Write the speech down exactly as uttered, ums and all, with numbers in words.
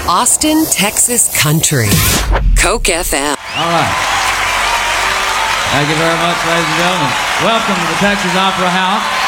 Austin, Texas country. Coke F M. All right. Thank you very much, ladies and gentlemen. Welcome to the Texas Opera House.